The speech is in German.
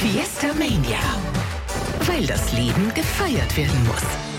Fiesta Mania. Weil das Leben gefeiert werden muss.